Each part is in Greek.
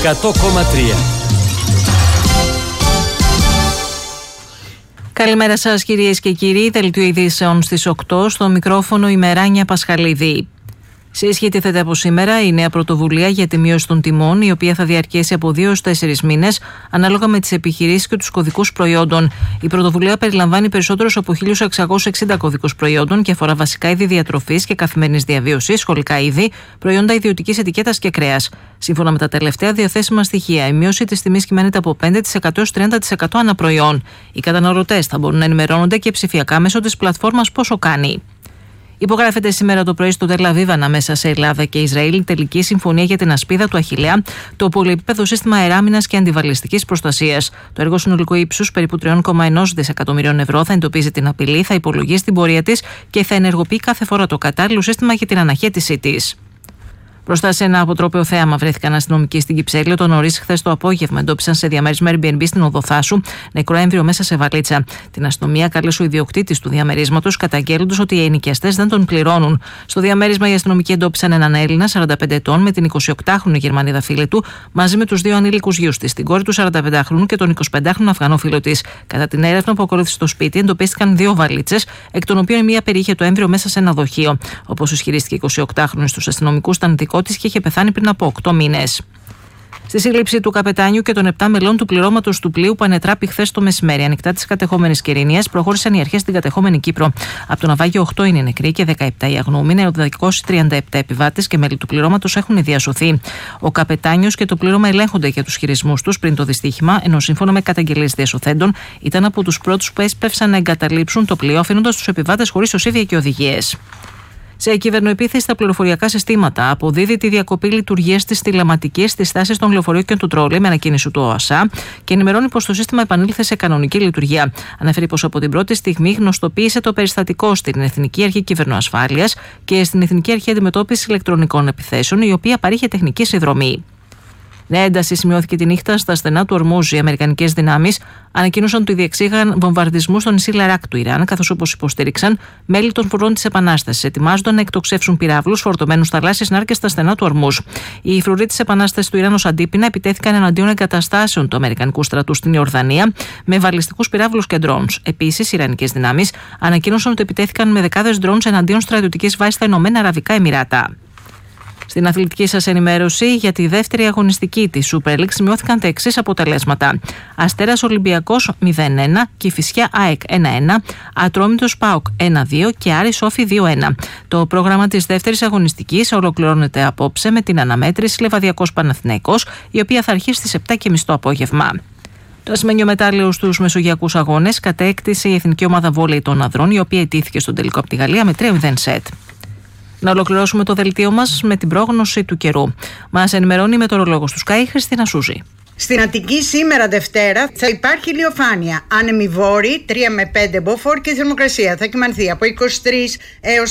100,3. Καλημέρα σας κυρίες και κύριοι, δελτίο ειδήσεων στις 8, στο μικρόφωνο η Μεράνια Πασχαλίδη. Σε ισχύ τίθεται από σήμερα η νέα πρωτοβουλία για τη μείωση των τιμών, η οποία θα διαρκέσει από 2 έως 4 μήνες, ανάλογα με τις επιχειρήσεις και τους κωδικούς προϊόντων. Η πρωτοβουλία περιλαμβάνει περισσότερους από 1.660 κωδικούς προϊόντων και αφορά βασικά είδη διατροφής και καθημερινής διαβίωσης, σχολικά είδη, προϊόντα ιδιωτικής ετικέτας και κρέας. Σύμφωνα με τα τελευταία διαθέσιμα στοιχεία, η μείωση της τιμής κυμαίνεται από 5% έως 30% ανά προϊόν. Οι καταναλωτές θα μπορούν να ενημερώνονται και ψηφιακά μέσω της πλατφόρμας Πόσο Κάνει. Υπογράφεται σήμερα το πρωί στο Τελ Αβίβ ανάμεσα σε Ελλάδα και Ισραήλ τελική συμφωνία για την ασπίδα του Αχιλλέα, το πολυεπίπεδο σύστημα αεράμινας και αντιβαλιστικής προστασίας. Το έργο συνολικού ύψους περίπου 3,1 δισεκατομμυρίων ευρώ θα εντοπίζει την απειλή, θα υπολογίσει την πορεία της και θα ενεργοποιεί κάθε φορά το κατάλληλο σύστημα για την αναχέτησή της. Μπροστά σε ένα αποτρόπαιο θέαμα βρέθηκαν αστυνομικοί στην Κυψέλη. Το νωρίς χθες το απόγευμα εντόπισαν σε διαμέρισμα Airbnb στην Οδοθάσου νεκρό έμβριο μέσα σε βαλίτσα. Την αστυνομία κάλεσε ο ιδιοκτήτης του διαμερίσματος, καταγγέλλοντας ότι οι ενοικιαστές δεν τον πληρώνουν. Στο διαμέρισμα οι αστυνομικοί εντόπισαν έναν Έλληνα 45 ετών με την 28χρονη Γερμανίδα φίλη του, μαζί με τους 2 ανήλικους γιους της, την κόρη του 45χρονου και τον 25χρονο Αφγανό φίλο της. Κατά την έρευνα που ακολούθησε στο σπίτι, εντοπίστηκαν 2 βαλίτσες, εκ των οποίων η μία περιείχε το έμβριο μέσα σε ένα δοχείο. Όπως ισχυρίστηκε 28χρονη στους αστυνομικούς, ήταν δικό της και είχε πεθάνει πριν από 8 μήνες. Στη σύλληψη του καπετάνιου και των 7 μελών του πληρώματος του πλοίου που ανετράπη χθες το μεσημέρι, ανοιχτά της κατεχόμενης Κερηνίας, προχώρησαν οι αρχές στην κατεχόμενη Κύπρο. Από το ναυάγιο 8 είναι νεκροί και 17 οι αγνοούμενοι, 237 επιβάτες και μέλη του πληρώματος έχουν διασωθεί. Ο καπετάνιος και το πλήρωμα ελέγχονται για τους χειρισμούς τους πριν το δυστύχημα, ενώ σύμφωνα με καταγγελίες διασωθέντων ήταν από τους πρώτους που έσπευσαν να εγκαταλείψουν το πλοίο, αφήνοντας τους επιβάτες χωρίς οσίδια και οδηγίες. Σε κυβερνοεπίθεση στα πληροφοριακά συστήματα, αποδίδει τη διακοπή λειτουργίας της τηλεματικής στις στάσεις των λεωφορείων και του τρόλεϊ με ανακοίνηση του ΟΑΣΑ και ενημερώνει πως το σύστημα επανήλθε σε κανονική λειτουργία. Αναφέρει πως από την πρώτη στιγμή γνωστοποίησε το περιστατικό στην Εθνική Αρχή Κυβερνοασφάλειας και στην Εθνική Αρχή Αντιμετώπισης Ηλεκτρονικών Επιθέσεων, η οποία παρήχε τεχνική συνδρομή. Νέα ένταση σημειώθηκε τη νύχτα στα στενά του Ορμούζ. Οι αμερικανικές δυνάμεις ανακοίνωσαν ότι διεξήγαν βομβαρδισμούς στο νησί Λαράκ του Ιράν, καθώς όπως υποστήριξαν, μέλη των φορών της Επανάστασης ετοιμάζονταν να εκτοξεύσουν πυράβλους φορτωμένους θαλάσσιες νάρκες στα στενά του Ορμούζ. Οι φρουροί της Επανάστασης του Ιράν ως αντίπεινα επιτέθηκαν εναντίον εγκαταστάσεων του Αμερικανικού στρατού στην Ιορδανία με βαλιστικούς πυράβλους και ντρόουνς. Επίσης, οι Ιρανικές δυνάμεις ανακοίνωσαν ότι επιτέθηκαν με δεκάδες ντρόουνς εναντίον στρατιωτικής βάσης στα Ηνωμένα Αραβικά Εμιράτα. Στην αθλητική σας ενημέρωση για τη δεύτερη αγωνιστική της Super League σημειώθηκαν τα εξής αποτελέσματα. Αστέρας Ολυμπιακός 0-1, Κηφισιά ΑΕΚ 1-1, Ατρόμητος ΠΑΟΚ 1-2 και Άρης Όφη 2-1. Το πρόγραμμα της δεύτερης αγωνιστικής ολοκληρώνεται απόψε με την αναμέτρηση Λεβαδιακός Παναθηναϊκός, η οποία θα αρχίσει στις 7.30 το απόγευμα. Το ασημένιο μετάλλιο στους Μεσογειακούς Αγώνες κατέκτησε η εθνική ομάδα βόλεϊ των ανδρών, η οποία ιτήθηκε στον τελικό από τη Γαλλία με 3-0 σετ. Να ολοκληρώσουμε το δελτίο μας με την πρόγνωση του καιρού. Μας ενημερώνει η μετεωρολόγος του Sky, Χριστίνα Σούζη. Στην Αττική σήμερα Δευτέρα θα υπάρχει ηλιοφάνεια, άνεμη βόρειη 3 με 5 μποφόρ και η θερμοκρασία θα κυμανθεί από 23 έως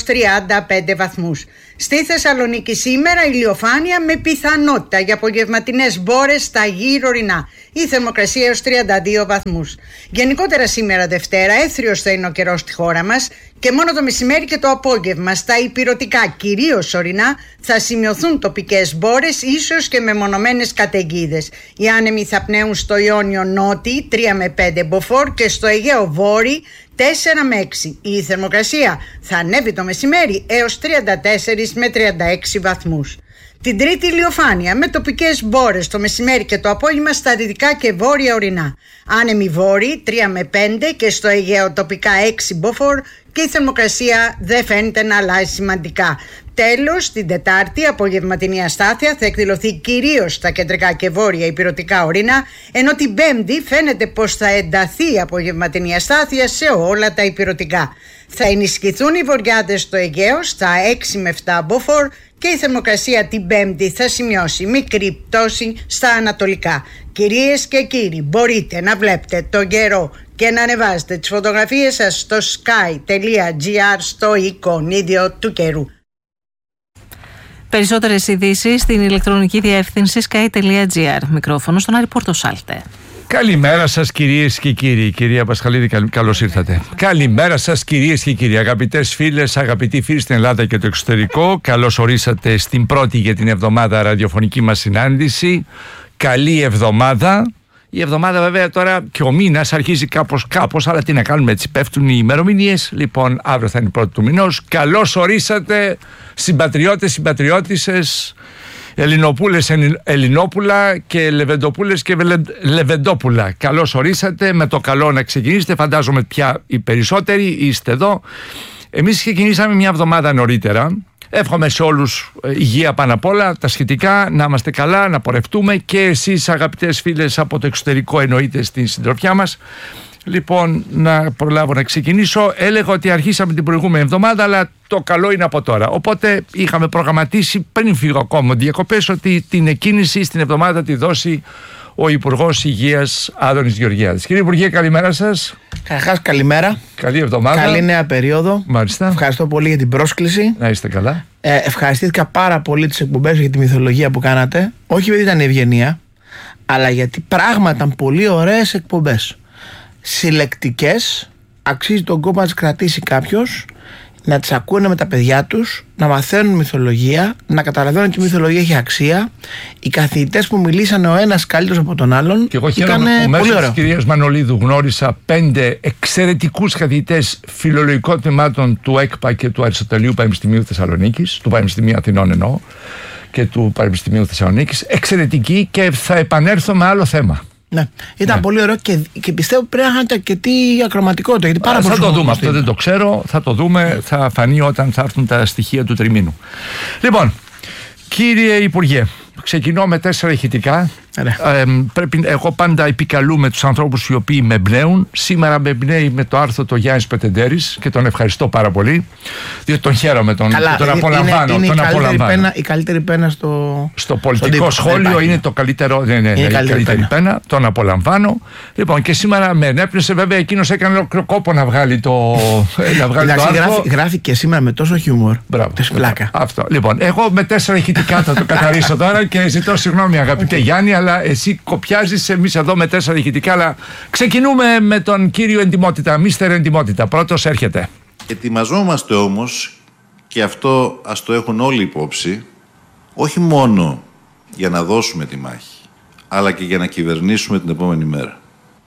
35 βαθμούς. Στη Θεσσαλονίκη σήμερα ηλιοφάνεια με πιθανότητα για απογευματινές μπόρες στα γύρω ορεινά. Η θερμοκρασία έως 32 βαθμούς. Γενικότερα σήμερα Δευτέρα έθριος θα είναι ο καιρός στη χώρα μας και μόνο το μεσημέρι και το απόγευμα στα ηπειρωτικά, κυρίως ορεινά, θα σημειωθούν τοπικές μπόρες, ίσως και μεμονωμένες καταιγίδες. Οι άνεμοι θα πνέουν στο Ιόνιο νότι 3 με 5 μποφόρ και στο Αιγαίο βόρειο 4 με 6. Η θερμοκρασία θα ανέβει το μεσημέρι έως 34 με 36 βαθμούς. Την Τρίτη ηλιοφάνεια με τοπικές μπόρες το μεσημέρι και το απόγευμα στα δυτικά και βόρεια ορεινά. Άνεμοι βόρειοι 3 με 5 και στο Αιγαίο τοπικά 6 μποφόρ και η θερμοκρασία δεν φαίνεται να αλλάζει σημαντικά. Τέλος, την Τετάρτη απογευματινή αστάθεια θα εκδηλωθεί κυρίως στα κεντρικά και βόρεια ηπειρωτικά ορεινά, ενώ την Πέμπτη φαίνεται πως θα ενταθεί η απογευματινή αστάθεια σε όλα τα ηπειρωτικά. Θα ενισχυθούν οι βορειάδες στο Αιγαίο στα 6 με 7 μποφόρ και η θερμοκρασία την Πέμπτη θα σημειώσει μικρή πτώση στα ανατολικά. Κυρίες και κύριοι, μπορείτε να βλέπετε τον καιρό και να ανεβάζετε τις φωτογραφίες σας στο sky.gr στο εικονίδιο του καιρού. Περισσότερες ειδήσεις στην ηλεκτρονική διεύθυνση sky.gr. Μικρόφωνο στον Άρη Πορτοσάλτε. Καλημέρα σας κυρίες και κύριοι. Κυρία Πασχαλίδη, καλώς ήρθατε. Καλημέρα σας κυρίες και κύριοι. Αγαπητές φίλες, αγαπητοί φίλοι στην Ελλάδα και το εξωτερικό, καλώς ορίσατε στην πρώτη για την εβδομάδα ραδιοφωνική μας συνάντηση. καλή εβδομάδα. Η εβδομάδα βέβαια τώρα και ο μήνας αρχίζει κάπως, αλλά τι να κάνουμε, έτσι πέφτουν οι ημερομηνίες. Λοιπόν, αύριο θα είναι η πρώτη του μηνός. Καλώς ορίσατε συμπατριώτες, συμπατριώτισσες, Ελληνοπούλες, Ελληνόπουλα και Λεβεντοπούλες και Λεβεντόπουλα. Καλώς ορίσατε, με το καλό να ξεκινήσετε. Φαντάζομαι πια οι περισσότεροι είστε εδώ. Εμείς ξεκινήσαμε μια εβδομάδα νωρίτερα. Εύχομαι σε όλους υγεία πάνω απ' όλα, τα σχετικά, να είμαστε καλά, να πορευτούμε και εσείς αγαπητές φίλες από το εξωτερικό εννοείται στην συντροφιά μας. Λοιπόν, να προλάβω να ξεκινήσω. Έλεγα ότι αρχίσαμε την προηγούμενη εβδομάδα, αλλά το καλό είναι από τώρα. Οπότε είχαμε προγραμματίσει πριν φύγω ακόμα διακοπές ότι την εκκίνηση στην εβδομάδα τη δώσει ο Υπουργός Υγείας Άδωνης Γεωργιάδης. Κύριε Υπουργέ, καλημέρα σας. Καταρχάς, καλημέρα. Καλή εβδομάδα. Καλή νέα περίοδο. Μάλιστα. Ευχαριστώ πολύ για την πρόσκληση. Να είστε καλά. Ευχαριστήθηκα πάρα πολύ τις εκπομπές για τη μυθολογία που κάνατε. Όχι επειδή ήταν ευγενία, αλλά γιατί πράγματι ήταν πολύ ωραίες εκπομπές. Συλλεκτικές, αξίζει τον κόπο να τις κρατήσει κάποιος, να τις ακούνε με τα παιδιά τους, να μαθαίνουν μυθολογία, να καταλαβαίνουν ότι η μυθολογία έχει αξία. Οι καθηγητές που μιλήσανε ο ένας καλύτερος από τον άλλον. Και εγώ χαίρομαι που μέσω της κυρίας Μανολίδου γνώρισα 5 εξαιρετικούς καθηγητές φιλολογικών τμήματων του ΕΚΠΑ και του Αριστοτελείου Πανεπιστημίου Θεσσαλονίκης, του Πανεπιστημίου Αθηνών εννοώ, και του Πανεπιστημίου Θεσσαλονίκης. Εξαιρετικοί, και θα επανέλθω με άλλο θέμα. Ναι, ήταν πολύ ωραίο και πιστεύω πρέπει να είχαν αρκετή ακροματικότητα. Γιατί πάρα θα το δούμε, αυτό δεν το ξέρω. Θα το δούμε, θα φανεί όταν θα έρθουν τα στοιχεία του τριμήνου. Λοιπόν, κύριε Υπουργέ, ξεκινώ με 4 ηχητικά. Εγώ πάντα επικαλούμε τους ανθρώπους οι οποίοι με εμπνέουν. Σήμερα με εμπνέει με το άρθρο το Γιάννης Πετεντέρης και τον ευχαριστώ πάρα πολύ, διότι τον χαίρομαι, τον απολαμβάνω. Είναι η καλύτερη πένα στο πολιτικό σχόλιο, είναι το καλύτερο. Ναι, η καλύτερη πένα. Τον απολαμβάνω. Λοιπόν, και σήμερα με ενέπνευσε, βέβαια εκείνος έκανε ολόκληρο κόπο να βγάλει το άρθρο. Γράφει και σήμερα με τόσο χιούμορ. Μπράβο. Αυτό. Λοιπόν, εγώ με 4 ηχητικά θα το καθαρίσω τώρα και ζητώ συγγνώμη, αγαπητέ Γιάννη, αλλά εσύ κοπιάζεις, εμείς εδώ με 4 ηχητικά. Αλλά ξεκινούμε με τον κύριο Εντιμότητα, Μίστερ Εντιμότητα. Πρώτος έρχεται. Ετοιμαζόμαστε όμως, και αυτό ας το έχουν όλοι υπόψη, όχι μόνο για να δώσουμε τη μάχη, αλλά και για να κυβερνήσουμε την επόμενη μέρα.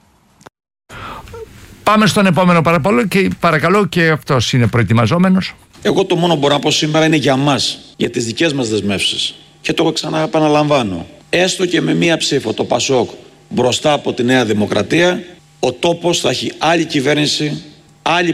Πάμε στον επόμενο παραπολό και παρακαλώ, και αυτός είναι προετοιμαζόμενος. Εγώ το μόνο που μπορώ να πω σήμερα είναι για μας, για τις δικές μας δεσμεύσεις. Και το ξαναεπαναλαμβάνω. Έστω και με μία ψήφο το ΠΑΣΟΚ μπροστά από τη Νέα Δημοκρατία, ο τόπος θα έχει άλλη κυβέρνηση, άλλη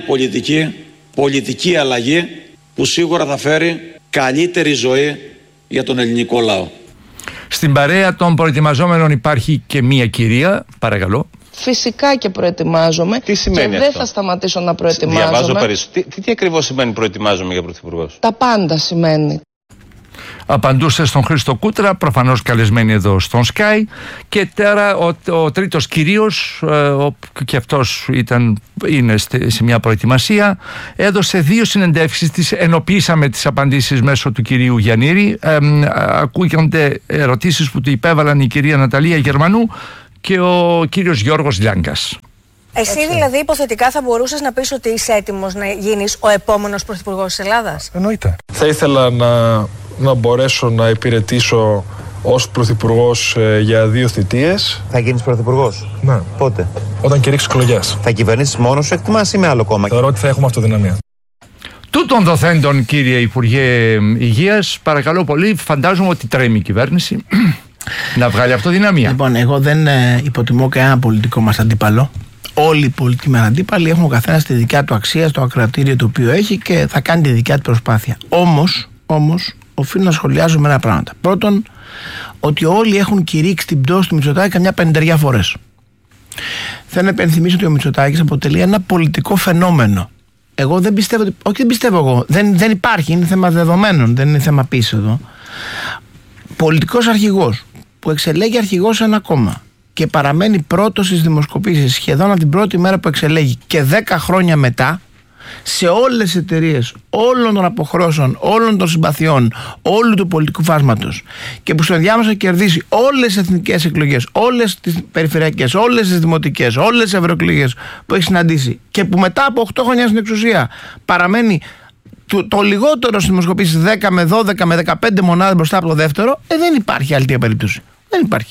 πολιτική αλλαγή που σίγουρα θα φέρει καλύτερη ζωή για τον ελληνικό λαό. Στην παρέα των προετοιμαζόμενων υπάρχει και μία κυρία, παρακαλώ. Φυσικά και προετοιμάζομαι. Τι σημαίνει και αυτό? Δεν θα σταματήσω να προετοιμάζομαι. Διαβάζω περισσότερο. Τι ακριβώς σημαίνει προετοιμάζομαι για πρωθυπουργός? Τα πάντα σημαίνει. Απαντούσε στον Χρήστο Κούτρα, προφανώς καλεσμένοι εδώ στον Sky. Και τώρα ο τρίτος κυρίως, και αυτός είναι σε μια προετοιμασία, έδωσε 2 συνεντεύξεις, τις ενοποιήσαμε τις απαντήσεις μέσω του κυρίου Γιαννήρη. Ακούγονται ερωτήσεις που του υπέβαλαν η κυρία Ναταλία Γερμανού και ο κύριος Γιώργος Λιάγκας. Εσύ δηλαδή υποθετικά θα μπορούσες να πεις ότι είσαι έτοιμος να γίνεις ο επόμενος πρωθυπουργός της Ελλάδας? Εννοείται. Θα ήθελα να μπορέσω να υπηρετήσω ως πρωθυπουργός για 2 θητείες. Θα γίνεις πρωθυπουργός? Ναι. Πότε? Όταν κηρύξεις εκλογές. Θα κυβερνήσεις μόνος σου, εκτιμάς, ή με άλλο κόμμα? Θεωρώ ότι θα έχουμε αυτοδυναμία. Τούτων δοθέντων, κύριε Υπουργέ Υγείας, παρακαλώ πολύ, φαντάζομαι ότι τρέμει η κυβέρνηση να βγάλει αυτοδυναμία. Λοιπόν, εγώ δεν υποτιμώ κανένα πολιτικό μας αντίπαλο. Όλοι οι πολιτικοί μας αντίπαλοι έχουν ο καθένας τη δικιά του αξία στο ακροατήριο το οποίο έχει και θα κάνει τη δικιά του προσπάθεια. Όμως, οφείλω να σχολιάζω με ένα πράγμα. Πρώτον, ότι όλοι έχουν κηρύξει την πτώση του Μητσοτάκη καμιά 50 φορές. Θέλω να επενθυμίσω ότι ο Μητσοτάκης αποτελεί ένα πολιτικό φαινόμενο. Εγώ δεν πιστεύω, όχι δεν πιστεύω εγώ, δεν υπάρχει, είναι θέμα δεδομένων, δεν είναι θέμα πίσω εδώ. Πολιτικός αρχηγός που εξελέγει αρχηγός σε ένα κόμμα και παραμένει πρώτος στις δημοσκοπήσεις σχεδόν από την πρώτη μέρα που εξελέγει και 10 χρόνια μετά, σε όλες τις εταιρείες, όλων των αποχρώσεων, όλων των συμπαθειών, όλου του πολιτικού φάσματος, και που στο ενδιάμεσο κερδίσει όλες τις εθνικές εκλογές, όλες τις περιφερειακές, όλες τις δημοτικές, όλες τις ευρωεκλογές που έχει συναντήσει, και που μετά από 8 χρόνια στην εξουσία παραμένει το λιγότερο στις δημοσκοπήσεις 10 με 12 με 15 μονάδες μπροστά από το δεύτερο, δεν υπάρχει άλλη περίπτωση. Δεν υπάρχει.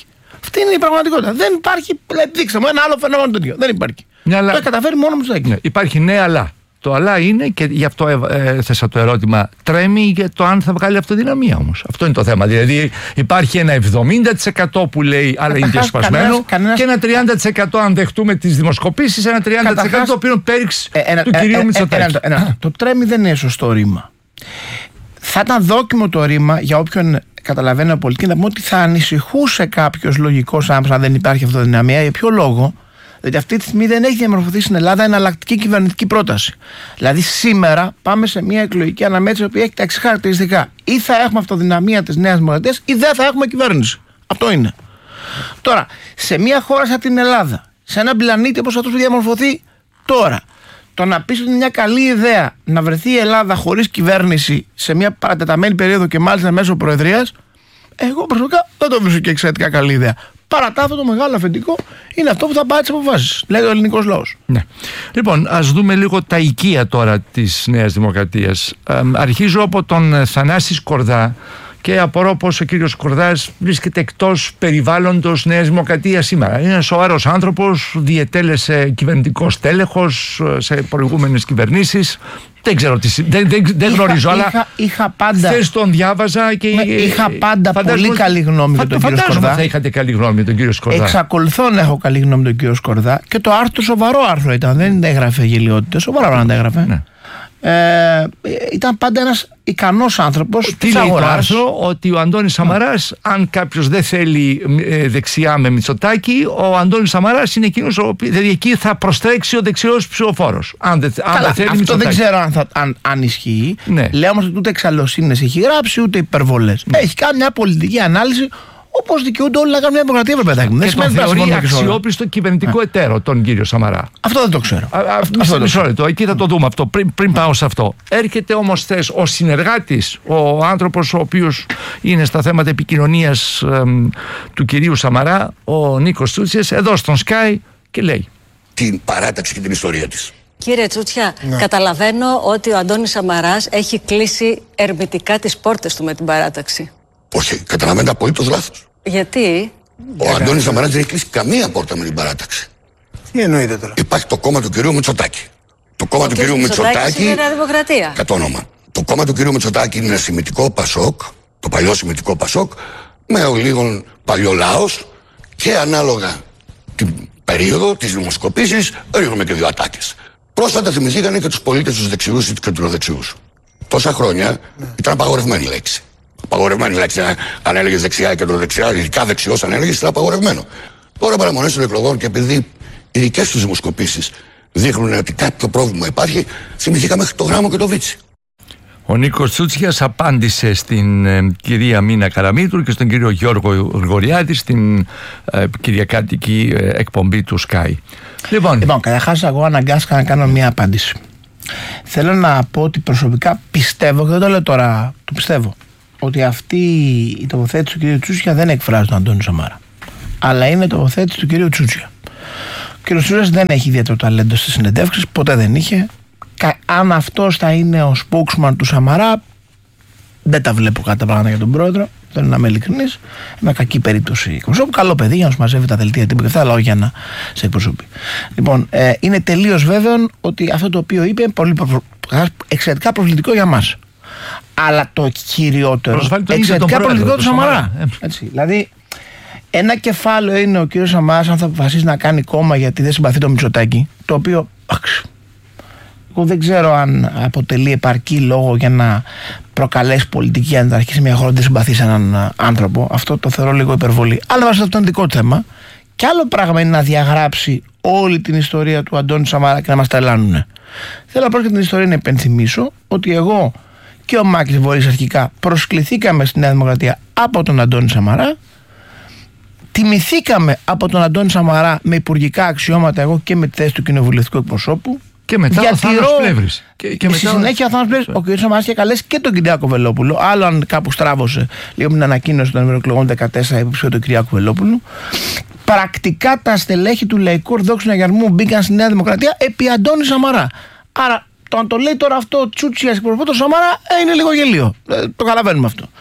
Αυτή είναι η πραγματικότητα. Δεν υπάρχει, δείξτε μου ένα άλλο φαινόμενο τέτοιο. Δεν υπάρχει. Το έχει καταφέρει μόνο Μητσοτάκη. Ναι, υπάρχει ναι, αλλά. Το αλλά είναι, και γι' αυτό έθεσα το ερώτημα, τρέμει για το αν θα βγάλει αυτοδυναμία όμως. Αυτό είναι το θέμα. Δηλαδή υπάρχει ένα 70% που λέει αλλά είναι διασπασμένο και ένα 30% αν δεχτούμε τις δημοσκοπήσεις, ένα 30% το οποίο πέριξ του κυρίου Μητσοτάκη. Το τρέμει δεν είναι σωστό ρήμα. Θα ήταν δόκιμο το ρήμα για όποιον καταλαβαίνει από πολιτική να πούμε ότι θα ανησυχούσε κάποιος λογικός άνθρωπος αν δεν υπάρχει αυτοδυναμία. Για ποιο λόγο? Διότι αυτή τη στιγμή δεν έχει διαμορφωθεί στην Ελλάδα εναλλακτική κυβερνητική πρόταση. Δηλαδή, σήμερα πάμε σε μια εκλογική αναμέτρηση που έχει τα εξής χαρακτηριστικά. Ή θα έχουμε αυτοδυναμία της Νέας Δημοκρατίας ή δεν θα έχουμε κυβέρνηση. Αυτό είναι. Τώρα, σε μια χώρα σαν την Ελλάδα, σε έναν πλανήτη όπως αυτός που διαμορφωθεί τώρα, το να πεις ότι είναι μια καλή ιδέα να βρεθεί η Ελλάδα χωρίς κυβέρνηση σε μια παρατεταμένη περίοδο και μάλιστα μέσω προεδρίας, εγώ προσωπικά δεν το βρίσκω και εξαιρετικά καλή ιδέα. Παρά τα αυτό, το μεγάλο αφεντικό είναι αυτό που θα πάρει τις αποφάσεις, λέει ο ελληνικός λαός. Ναι. Λοιπόν, ας δούμε λίγο τα οικεία τώρα της Νέας Δημοκρατίας. Αρχίζω από τον Θανάση Σκορδά και απορώ πως ο κύριος Σκορδάς βρίσκεται εκτός περιβάλλοντος Νέας Δημοκρατίας σήμερα. Είναι ένας σοβαρός άνθρωπος, διετέλεσε κυβερνητικός τέλεχος σε προηγούμενες κυβερνήσεις. Δεν ξέρω, δεν γνωρίζω, αλλά χθες τον διάβαζα και είχα πάντα πολύ καλή γνώμη για τον κύριο Σκορδά. Φαντάζομαι θα είχατε καλή γνώμη για τον κύριο Σκορδά. Εξακολουθώ να έχω καλή γνώμη για τον κύριο Σκορδά και το άρθρο σοβαρό άρθρο ήταν, δεν έγραφε γελιότητες, σοβαρά πράγματα έγραφε. Ναι. Ήταν πάντα ένας ικανός άνθρωπος. Τι λέει το άρθρο? Ότι ο Αντώνης Σαμαράς, αν κάποιος δεν θέλει δεξιά με Μητσοτάκη, ο Αντώνης Σαμαράς είναι εκείνος, δηλαδή εκεί θα προστρέξει ο δεξιός ψηφοφόρος. Αν δεν θέλει αυτό Μητσοτάκη. Δεν ξέρω αν ισχύει. Ναι. Λέω όμως ότι ούτε εξαλλοσύνες έχει γράψει ούτε υπερβολές. Ναι. Έχει κάνει μια πολιτική ανάλυση. Όπως δικαιούνται όλοι να κάνουν μια δημοκρατία, βέβαια. Και τον θεωρεί αξιόπιστο κυβερνητικό εταίρο τον κύριο Σαμαρά. Αυτό δεν το ξέρω. Μισό λεπτό, εκεί θα το δούμε αυτό. Πριν πάω σε αυτό. Έρχεται όμως θες ο συνεργάτης, ο άνθρωπος ο οποίος είναι στα θέματα επικοινωνίας του κυρίου Σαμαρά, ο Νίκος Τσούτσιας, εδώ στον Sky και λέει την παράταξη και την ιστορία της. Κύριε Τσούτσια, καταλαβαίνω ότι ο Αντώνης Σαμαράς έχει κλείσει ερμητικά τις πόρτες του με την παράταξη. Όχι, καταλαβαίνετε απολύτως λάθος. Γιατί? Ο Αντώνης Σαμαράς δεν έχει κλείσει καμία πόρτα με την παράταξη. Τι εννοείται τώρα? Υπάρχει το κόμμα του κυρίου Μητσοτάκη. Το κόμμα του κυρίου Μητσοτάκη είναι Νέα Δημοκρατία. Κατ' όνομα. Το κόμμα του κυρίου Μητσοτάκη είναι ένα συμμετικό Πασόκ, το παλιό συμμετικό Πασόκ, με ο λίγον παλιό λαός και ανάλογα την περίοδο της δημοσκοπήσης ρίχνουμε και δύο ατάκες. Πρόσφατα θυμηθήκανε και τους πολίτες τους δεξιούς ή τους κεντροδεξιούς. Τόσα χρόνια ήταν απαγορευμένη λέξη. Απαγορευμένη λέξη. Αν έλεγε δεξιά ή κεντροδεξιά, ειδικά δεξιός, αν έλεγε, ήταν απαγορευμένο. Τώρα παραμονές των εκλογών και επειδή οι δικές τους δημοσκοπήσεις δείχνουν ότι κάποιο πρόβλημα υπάρχει, θυμηθήκαμε το Γράμμο και το Βίτσι. Ο Νίκος Τσούτσιας απάντησε στην κυρία Μίνα Καραμήτρου και στον κύριο Γιώργο Γρηγοριάδη στην κυριακάτικη εκπομπή του Sky. Λοιπόν, καταρχάς εγώ αναγκάστηκα να κάνω μια απάντηση. Θέλω να πω ότι προσωπικά πιστεύω, και δεν το λέω τώρα, το πιστεύω, ότι αυτή η τοποθέτηση του κ. Τσούτσια δεν εκφράζει τον Αντώνη Σαμαρά, αλλά είναι η τοποθέτηση του κ. Τσούτσια. Ο κ. Τσούτσιας δεν έχει ιδιαίτερο ταλέντο στις συνεντεύξεις, ποτέ δεν είχε. Αν αυτός θα είναι ο spokesman του Σαμαρά, δεν τα βλέπω κάτι τα πράγματα για τον πρόεδρο. Θέλω να είμαι ειλικρινής. Μια κακή περίπτωση εκπροσώπου. Καλό παιδί για να σου μαζεύει τα δελτία τύπου και αυτά, αλλά όχι για να σε εκπροσωπεί. Λοιπόν, είναι τελείως βέβαιο ότι αυτό το οποίο είπε είναι εξαιρετικά προβλητικό για μας. Αλλά το κυριότερο, εξαιρετικά προβλητικό του Σαμαρά. Έτσι, δηλαδή, ένα κεφάλαιο είναι ο κύριος Σαμαράς αν θα αποφασίσει να κάνει κόμμα γιατί δεν συμπαθεί το Μητσοτάκη, το οποίο εγώ δεν ξέρω αν αποτελεί επαρκή λόγο για να προκαλέσει πολιτική αν θα αρχίσει μια χώρα να συμπαθεί σε έναν άνθρωπο. Αυτό το θεωρώ λίγο υπερβολή. Αλλά αυτό είναι δικό του θέμα. Και άλλο πράγμα είναι να διαγράψει όλη την ιστορία του Αντώνη Σαμαρά και να μας τρελάνουνε. Θέλω απλώς για την ιστορία να υπενθυμίσω ότι εγώ και ο Μάκης Βορής αρχικά προσκληθήκαμε στη Νέα Δημοκρατία από τον Αντώνη Σαμαρά. Τιμηθήκαμε από τον Αντώνη Σαμαρά με υπουργικά αξιώματα, εγώ και με τη θέση του κοινοβουλευτικού εκπροσώπου. Και μετά ο Θάνος Πλεύρης. Και στη συνέχεια ο Θάνος Πλεύρης, ο κ. Σαμαράς είχε καλέσει και τον Κυριάκο Βελόπουλο. Άλλο αν κάπου στράβωσε λίγο με την ανακοίνωση των ευρωεκλογών 14 υποψήφιο του Κυριάκου Βελόπουλου. Πρακτικά τα στελέχη του Λαϊκού Ορθοδόξου Συναγερμού μπήκαν στη Νέα Δημοκρατία επί Αντώνη Σαμαρά. Άρα το αν το λέει τώρα αυτό ο Τσούτσιας εκπροσωπό του Σαμαρά είναι λίγο γελίο. Το καταλαβαίνουμε αυτό.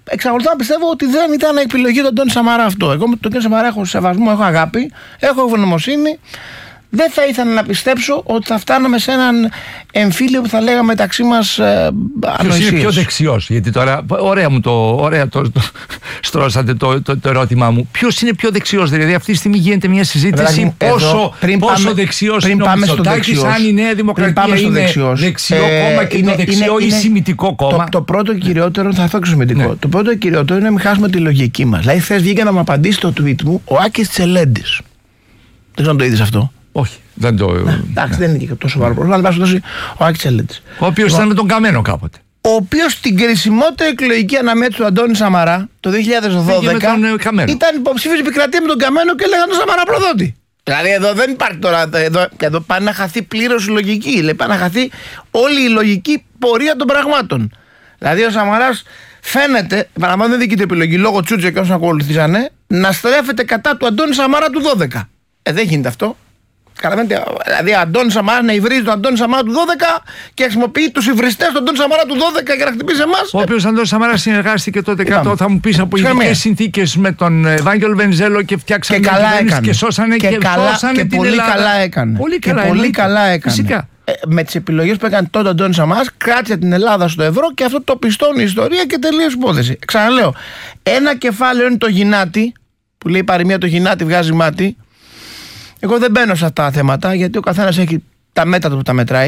εξακολουθώ να πιστεύω ότι δεν ήταν επιλογή του Αντώνη Σαμαρά αυτό. Εγώ με τον κύριο Σαμαρά έχω σεβασμό, έχω αγάπη, έχω ευγνωμοσύνη. Δεν θα ήθελα να πιστέψω ότι θα φτάναμε σε έναν εμφύλιο που θα λέγαμε μεταξύ μας ανοησίες. Ποιος είναι πιο δεξιός? Γιατί τώρα ωραία το στρώσατε το ερώτημά μου. Ποιος είναι πιο δεξιός? Δηλαδή αυτή τη στιγμή γίνεται μια συζήτηση πόσο δεξιός είναι ο Μητσοτάκης, αν η Νέα Δημοκρατία είναι δεξιό κόμμα και το δεξιό ή σημιτικό κόμμα. Το πρώτο και κυριότερο, θα έρθω και σημιτικό. Το πρώτο και κυριότερο είναι να μην χάσουμε τη λογική μας. Δηλαδή χθες βγήκε να μου απαντήσει το tweet μου ο Άκης Τσελέντης. Δεν ξέρω αν το είδες αυτό. Όχι, δεν το. Εντάξει, δεν είναι και τόσο σοβαρό πρόβλημα. Αλλά πάση ο Άκης Τσελέντης. Ο οποίος ήταν με τον Καμένο κάποτε. Ο οποίος στην κρισιμότερη εκλογική αναμέτρηση του Αντώνη Σαμαρά το 2012 ήταν υποψήφιος επικρατεία με τον Καμένο και λέγανε τον Σαμαρά προδότη. Δηλαδή εδώ δεν υπάρχει τώρα. Εδώ πάνε να χαθεί πλήρως η λογική. Δηλαδή πάνε να χαθεί όλη η λογική πορεία των πραγμάτων. Δηλαδή ο Σαμαράς φαίνεται, παραμάνω δεν δίκαιη επιλογή λόγω Τσούτζε και όσων ακολουθήσανε, να στρέφεται κατά του Αντώνη Σαμαρά του 12. Δεν γίνεται αυτό. Δηλαδή, ο Αντώνης Σαμαρά να υβρίζει τον Αντώνη Σαμαρά του 12 και χρησιμοποιεί τους υβριστές του Αντώνη Σαμαρά του 12 για να χτυπήσει εμάς. Ο οποίος Αντώνης Σαμαρά συνεργάστηκε τότε κάτω, θα μου πεις, από ειδικές συνθήκες με τον Ευάγγελο Βενιζέλο και φτιάξανε και καλά έκανε. Και σώσανε και την πολύ Ελλάδα. Καλά έκανε. Πολύ καλά έκανε. Φυσικά. Με τις επιλογές που έκανε τότε ο Αντώνης Σαμαράς, κράτησε την Ελλάδα στο ευρώ και αυτό το πιστώνει η ιστορία και τελείως υπόθεση. Ξαναλέω, ένα κεφάλαιο είναι το γυνάτι, που λέει η παροιμία το γυνάτι βγάζει μάτι. Εγώ δεν μπαίνω σε αυτά τα θέματα γιατί ο καθένας έχει τα μέτρα του που τα μετράει.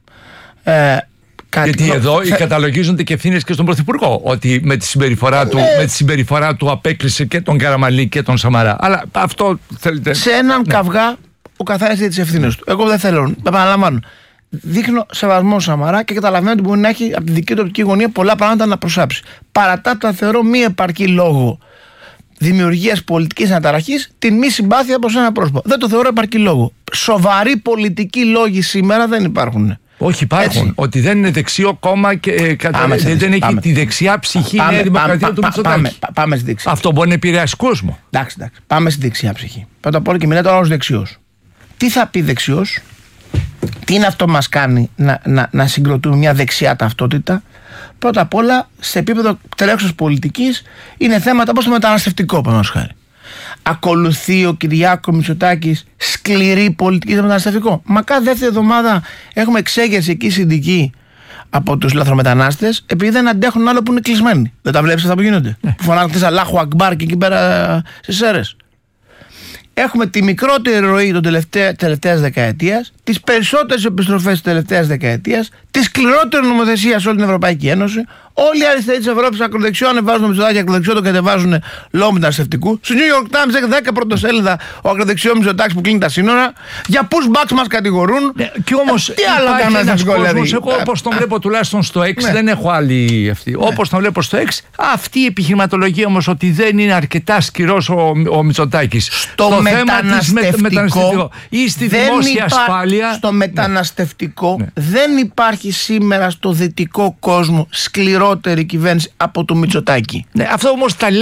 Γιατί εδώ καταλογίζονται και ευθύνες και στον Πρωθυπουργό. Ότι με τη συμπεριφορά του απέκλεισε και τον Καραμανλή και τον Σαμαρά. Αλλά αυτό θέλετε. Σε έναν καυγά ο καθένας έχει τις ευθύνες του. Εγώ δεν θέλω. Επαναλαμβάνω. Δείχνω σεβασμό Σαμαρά και καταλαβαίνω ότι μπορεί να έχει από τη δική του οπτική γωνία πολλά πράγματα να προσάψει. Παρά τα αυτά, θεωρώ μη επαρκή λόγο δημιουργίας πολιτικής αναταραχής την μη συμπάθεια προς ένα πρόσωπο. Δεν το θεωρώ επαρκή λόγο. Σοβαροί πολιτικοί λόγοι σήμερα δεν υπάρχουν. Όχι, υπάρχουν. Έτσι. Ότι δεν είναι δεξιό κόμμα και δεν έχει τη δεξιά ψυχή η Νέα Δημοκρατία του Μητσοτάκη. Πάμε στη δεξιά. Αυτό μπορεί να επηρεάσει κόσμο. Εντάξει. Πάμε στη δεξιά ψυχή. Πρώτα απ' όλα και μιλάτε τώρα ως δεξιός. Τι θα πει δεξιός, τι είναι αυτό που μας κάνει να συγκροτούμε μια δεξιά ταυτότητα? Πρώτα απ' όλα, σε επίπεδο τρέχουσας πολιτικής, είναι θέματα όπως το μεταναστευτικό, παραδείγματος χάρη. Ακολουθεί ο Κυριάκος Μητσοτάκης σκληρή πολιτική στο μεταναστευτικό? Μα κάθε δεύτερη εβδομάδα έχουμε εξέγερση εκεί συνδική από τους λαθρομετανάστες επειδή δεν αντέχουν άλλο που είναι κλεισμένοι. Δεν τα βλέπεις αυτά που γίνονται? Που φωνάζουν χθες Αλάχου Ακμπάρ και εκεί πέρα στις Σέρρες. Έχουμε τη μικρότερη ροή των τελευταίας δεκαετίας, τις περισσότερες επιστροφές της τελευταίας δεκαετίας, τη σκληρότερη νομοθεσία σε όλη την Ευρωπαϊκή Ένωση. Όλοι οι αριστεροί της Ευρώπης ακροδεξιό ανεβάζουν το Μητσοτάκη, ακροδεξιό το κατεβάζουν λόγω μεταναστευτικού. Στο New York Times έχει 10 πρωτοσέλιδα ο ακροδεξιό Μητσοτάκης που κλείνει τα σύνορα. Για pushbacks μας κατηγορούν. Και όμως τι άλλο κάνουν ένας κόσμος? Εγώ όπως τον βλέπω τουλάχιστον στο X, δεν έχω άλλη αυτή. Όπως τον βλέπω στο X, αυτή η επιχειρηματολογία όμως ότι δεν είναι αρκετά σκληρός ο Μητσοτάκης. Στο μεταναστευτικό ή στη δημόσια ασφάλεια. Στο μεταναστευτικό δεν υπάρχει σήμερα στο δυτικό κόσμο σκληρότερη κυβέρνηση από το Μητσοτάκη. Ναι, αυτό όμως τα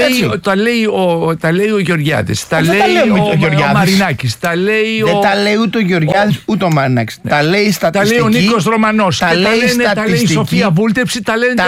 λέει ο Γεωργιάδης, τα λέει ο Μαρινάκης, δεν τα λέει ούτε ο Γεωργιάδης ούτε ο Μαρινάκης. Τα λέει η στατιστική. Τα λέει ο Νίκος Ρωμανός. Τα λέει η Σοφία Βούλτεψη. Τα λέει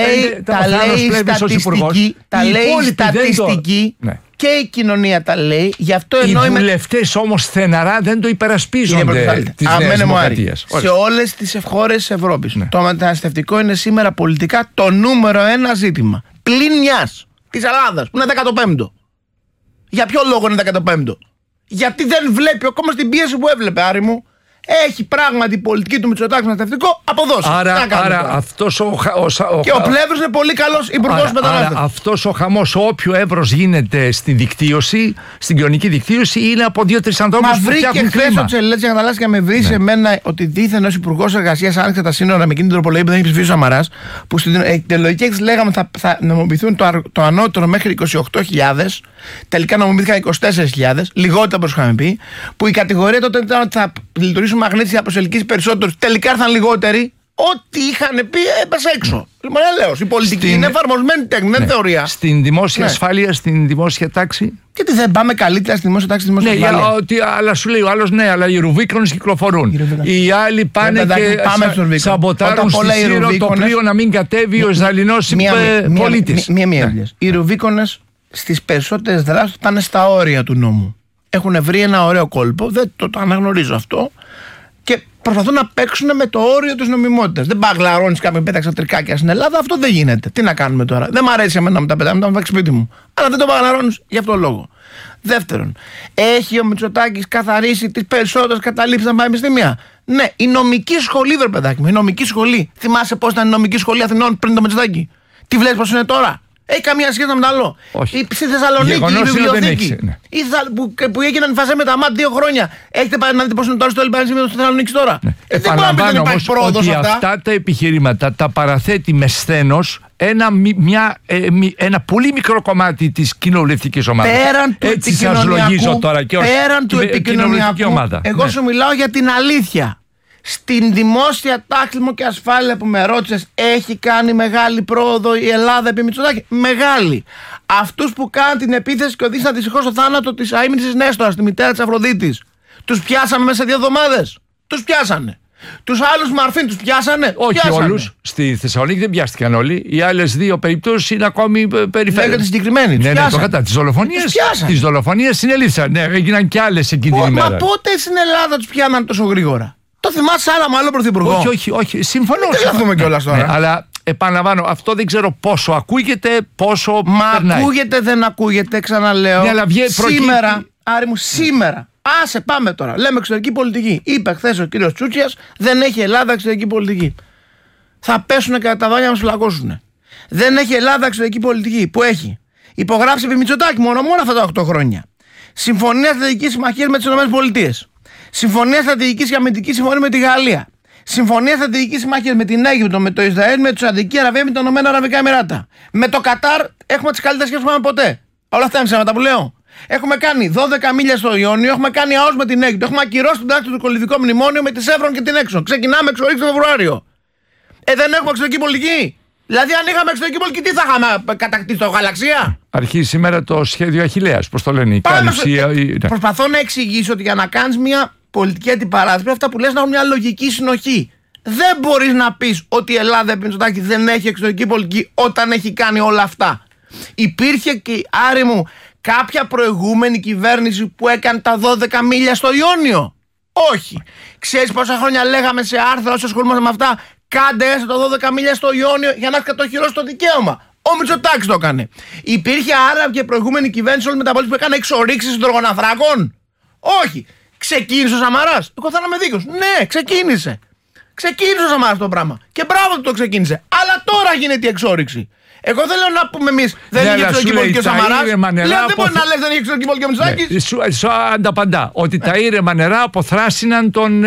η στατιστική. Και η κοινωνία τα λέει. Γι' αυτό οι βουλευτές όμως στεναρά δεν το υπερασπίζονται της Νέας Δημοκρατίας. Σε όλες τις χώρες της Ευρώπης. Το μεταναστευτικό είναι σήμερα πολιτικά το νούμερο 1 ζήτημα. Πλην μιας της Ελλάδας που είναι 15ο. Για ποιο λόγο είναι 15ο? Γιατί δεν βλέπει ακόμα στην πίεση που έβλεπε, Άρη μου. Έχει πράγματι η πολιτική του Μητσοτάκη μεταναστευτικό αποδώσει. Άρα αυτός και ο Πλεύρος είναι πολύ καλός υπουργός μετανάστευση. Άρα αυτός ο χαμός, όποιο εύρος γίνεται στην δικτύωση, στην κοινωνική δικτύωση, είναι από 2-3 ανθρώπους που φτιάχνουν κλίμα. Μα βρήκε χθες ο Τσελέτης για να καταλάβει και με βρει σε μένα ότι δίθεν ως υπουργός εργασίας άνοιξε τα σύνορα με εκείνη την τροπολογία που δεν έχει ψηφίσει ο Σαμαράς, που στην τελογική έκθεση λέγαμε θα νομιμοποιηθούν το ανώτερο μέχρι 28.000, τελικά νομιμοποιήθηκαν 24.000, λιγότερο όπως είχαμε πει, που η κατηγορία τότε ήταν ότι θα λειτουργήσουν μαγνήτες για προσελκύσει περισσότερους, τελικά ήρθαν λιγότεροι. ό,τι είχαν πει έπεσε έξω. Λοιπόν, έλεος, η πολιτική είναι εφαρμοσμένη τέχνη, δεν θεωρία. Στην δημόσια ασφάλεια, στην δημόσια τάξη. Και τι δεν πάμε καλύτερα στη δημόσια τάξη, στη δημόσια ασφάλεια. Αλλά σου λέει ο άλλος, ναι, αλλά οι Ρουβίκονες κυκλοφορούν. Οι άλλοι πάνε και σαμποτάρουν στη Σύρο το πλοίο να μην κατέβει ο Ισραηλινός πολίτης. Οι Ρουβίκονες στις περισσότερες δράσεις πάνε στα όρια του νόμου. Έχουν βρει ένα ωραίο κόλπο, δεν το αναγνωρίζω αυτό, και προσπαθούν να παίξουν με το όριο της νομιμότητας. Δεν παγλαρώνεις κάποιον πέταξε τρικάκια στην Ελλάδα, αυτό δεν γίνεται. Τι να κάνουμε τώρα? Δεν μ' αρέσει εμένα να μου τα πετάμε, να μου παίξει σπίτι μου. Αλλά δεν το παγλαρώνεις για αυτόν τον λόγο. Δεύτερον, έχει ο Μητσοτάκης καθαρίσει τις περισσότερες καταλήψεις στα πανεπιστήμια? Ναι, η νομική σχολή, βρε παιδάκι μου, η νομική σχολή. Θυμάσαι πώς ήταν η νομική σχολή Αθηνών πριν το Μητσοτάκη? Τι βλέπεις πώς είναι τώρα? Έχει καμία σχέση με το άλλο? Στη Θεσσαλονίκη η βιβλιοθήκη που έγιναν φασέ με τα ΜΑΤ 2 χρόνια. Έχετε πάει να δείτε πώς είναι τώρα στο Πανεπιστήμιο της Θεσσαλονίκης τώρα? Δεν μπορεί να πείτε υπάρχει πρόοδος αυτά. Αυτά τα επιχειρήματα τα παραθέτει με σθένος ένα πολύ μικρό κομμάτι της κοινοβουλευτικής ομάδας. Έτσι σας λογίζω τώρα και ως κοινοβουλευτική ομάδα. Εγώ σου μιλάω για την αλήθεια. Στην δημόσια τάξη και ασφάλεια που με ρώτησες, έχει κάνει μεγάλη πρόοδο η Ελλάδα επί Μητσοτάκη? Μεγάλη. Αυτούς που κάνουν την επίθεση και οδήγησαν δυστυχώς στο θάνατο της αείμνησης Νέστορας, τη μητέρα της Αφροδίτης, τους πιάσαμε μέσα σε 2 εβδομάδες? Τους πιάσανε. Τους άλλους Μαρφίν τους πιάσανε? Όχι όλους. Στη Θεσσαλονίκη δεν πιάστηκαν όλοι. Οι άλλες 2 περιπτώσεις είναι ακόμη περιφέρειες. Λέγεται συγκεκριμένη. Ναι, το κατά. Τις δολοφονίες συνελήφθησαν. Ναι, έγιναν κι άλλες εκείνη την ημέρα. Μα πότε στην Ελλάδα τους πιάναν τόσο γρήγορα? Το θυμάσαι άλλα με άλλο πρωθυπουργό? Όχι. Συμφωνώ. Δεν τρελαθούμε κιόλας τώρα. Ναι, αλλά επαναλαμβάνω, αυτό δεν ξέρω πόσο ακούγεται, πόσο. Μα περνάει. Ακούγεται, δεν ακούγεται, ξαναλέω. Ναι, αλλά σήμερα, Άρη μου, σήμερα. Άσε, πάμε τώρα. Λέμε εξωτερική πολιτική. Είπε χθες ο κύριος Τσούτσιας, δεν έχει Ελλάδα εξωτερική πολιτική. Θα πέσουν κατά τα δόντια να μας φυλακώσουν. Δεν έχει Ελλάδα εξωτερική πολιτική. Που έχει υπογράψει επί Μητσοτάκη μόνο αυτά τα 8 χρόνια. Συμφωνία στρατηγικής συμμαχίας με τις ΗΠΑ. Συμφωνία στρατηγικής και αμυντικής συμφωνία με τη Γαλλία. Συμφωνία στρατηγικής συμμαχίας με την Αίγυπτο, με το Ισραήλ, με τη Σαουδική Αραβία, με τα Ηνωμένα Αραβικά Εμιράτα. Με το Κατάρ έχουμε τις καλύτερες σχέσεις που είχαμε ποτέ. Όλα αυτά είναι ψέματα που λέω. Έχουμε κάνει 12 μίλια στο Ιόνιο, έχουμε κάνει ΑΟΣ με την Αίγυπτο, έχουμε ακυρώσει τον τάκτο του κολυβικό μνημόνιο με τη Σεύρον και την Έξω. Ξεκινάμε εξορίξει το Φεβρουάριο. Δεν έχουμε εξωτερική πολιτική. Δηλαδή, αν είχαμε εξωτερική πολιτική, τι θα είχαμε κατακτήσει το γαλαξία? Αρχίζει σήμερα το σχέδιο Αχιλλέας, πώς το λένε, η κάλυψη. Προσπαθώ να εξηγήσω ότι για να κάνεις μια πολιτική αντιπαράθεση, αυτά που λες να έχουν μια λογική συνοχή. Δεν μπορείς να πεις ότι η Ελλάδα επί Μητσοτάκη δεν έχει εξωτερική πολιτική όταν έχει κάνει όλα αυτά. Υπήρχε και, Άρη μου, κάποια προηγούμενη κυβέρνηση που έκανε τα 12 μίλια στο Ιόνιο? Όχι. Ξέρεις πόσα χρόνια λέγαμε σε άρθρα όσο ασχολούμαστε με αυτά? Κάντε έστω τα 12 μίλια στο Ιόνιο για να κατοχυρώσει το δικαίωμα. Ο Μητσοτάκης το έκανε. Υπήρχε άρα και προηγούμενη κυβέρνηση όλη με τα πολιτική που έκανε εξορίξεις υδρογοναθράκων? Όχι. Ξεκίνησε ο Σαμαράς? Εγώ θα είμαι δίκαιος. Ναι, ξεκίνησε. Ξεκίνησε ο Σαμαράς το πράγμα. Και μπράβο του το ξεκίνησε. Αλλά τώρα γίνεται η εξόριξη. Εγώ δεν λέω να πούμε εμείς δεν είχε εξωτερική πολιτική ο Σαμαράς. Λέω δεν μπορεί να λες δεν είχε εξωτερική πολιτική ο Μητσοτάκης. Σου ανταπαντά ότι τα ήρεμα νερά αποθράσιναν τον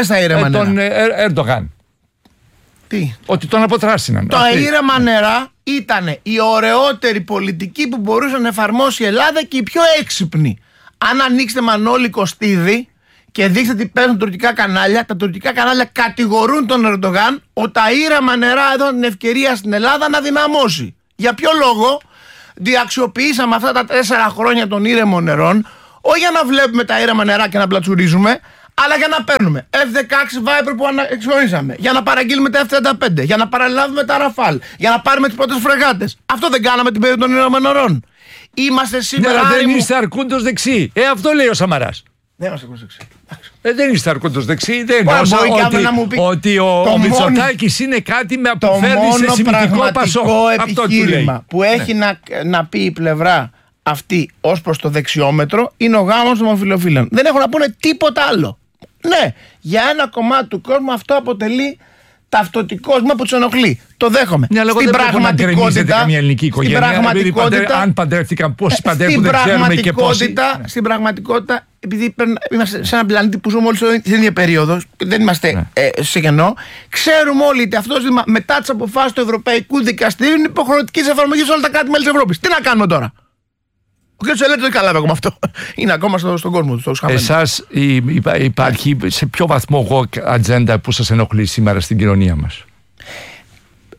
Ερντογάν. Τι? Ότι τον αποθράσιναν. Τα ήρεμα νερά ήταν η ωραιότερη πολιτική που μπορούσε να εφαρμόσει η Ελλάδα και η πιο έξυπνη. Αν ανοίξετε Μανώλη Κωστίδη και δείξτε τι παίρνουν τουρκικά κανάλια, τα τουρκικά κανάλια κατηγορούν τον Ερντογάν ότι τα ήρεμα νερά έδωσαν την ευκαιρία στην Ελλάδα να δυναμώσει. Για ποιο λόγο? Διαξιοποιήσαμε αυτά τα 4 χρόνια των ήρεμων νερών, όχι για να βλέπουμε τα ήρεμα νερά και να πλατσουρίζουμε, αλλά για να παίρνουμε F-16 Viper που εξοργήσαμε, για να παραγγείλουμε τα F-35, για να παραλάβουμε τα Ραφάλ, για να πάρουμε τις πρώτες φρεγάτες. Αυτό δεν κάναμε την περίοδο των ήρεμων νερών? Είμαστε σήμερα. Δεν είστε αρκούντος δεξί. Αυτό λέει ο Σαμαράς. Δεν είμαστε αρκούντος δεξί. Δεν είστε αρκούντος δεξί. Δεν εννοούσα ότι ο Μητσοτάκης είναι κάτι που φέρνει σε σημαντικό πασό. Αυτό επιχείρημα που έχει να πει η πλευρά αυτή ως προς το δεξιόμετρο είναι ο γάμος των ομοφυλοφίλων. Δεν έχουν να πούνε τίποτα άλλο. Ναι, για ένα κομμάτι του κόσμου αυτό αποτελεί ταυτοτικό ζήτημα που τους ενοχλεί. Το δέχομαι. Ναι, στην πραγματικότητα, καμία ελληνική οικογένεια. Αν παντρεύτηκαν, πόσοι παντρεύουν, δεν ξέρουμε και πόσοι. Στην πραγματικότητα, επειδή είμαστε σε έναν πλανήτη που ζούμε όλοι στην ίδια περίοδο, δεν είμαστε σε κενό, ξέρουμε όλοι ότι αυτό το ζήτημα μετά τις αποφάσεις του Ευρωπαϊκού Δικαστηρίου είναι υποχρεωτική εφαρμογή σε όλα τα κράτη-μέλη της Ευρώπης. Τι να κάνουμε τώρα? Ο κ. Σελέτης δεν καταλάβει ακόμα αυτό. Είναι ακόμα στον κόσμο του. Εσάς υπάρχει σε ποιο βαθμό ατζέντα που σας ενοχλεί σήμερα στην κοινωνία μας?